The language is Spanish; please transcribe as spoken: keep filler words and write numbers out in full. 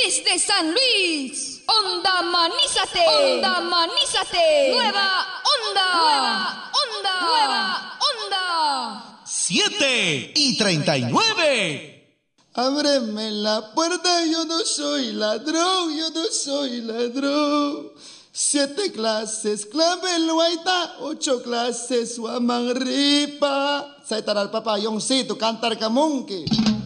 Desde San Luis, Onda Manízate, Onda Manízate, Nueva Onda, Nueva Onda, Nueva Onda. Siete y treinta y nueve. Ábreme la puerta, yo no soy ladrón, yo no soy ladrón. Siete clases, clave el guaita, ocho clases, guamanripa. Saitar al papayón, sí, tu cantar camunque.